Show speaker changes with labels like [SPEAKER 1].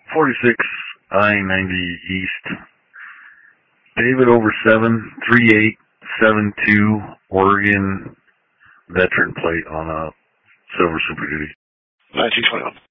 [SPEAKER 1] 46 I-90 East. David over 73872 Oregon veteran plate on a silver Super Duty.
[SPEAKER 2] 1921.